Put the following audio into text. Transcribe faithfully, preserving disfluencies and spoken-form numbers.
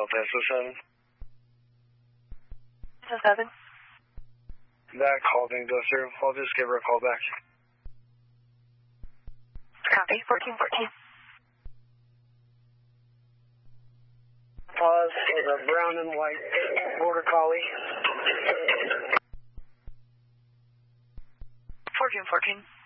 Delta S O seven. S O seven. That call didn't go through. I'll just give her a call back. Copy, fourteen fourteen. Pause for the brown and white border collie. fourteen fourteen.